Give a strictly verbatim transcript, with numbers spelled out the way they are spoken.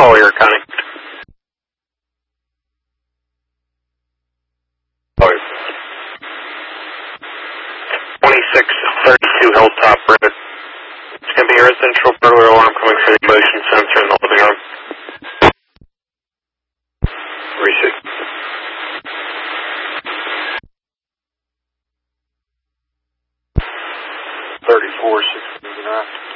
Collier County. Collier. twenty-six thirty-two Hilltop Road. It's going to be a residential burglar alarm coming through the motion sensor in the living room. Reset. thirty-four sixty-nine.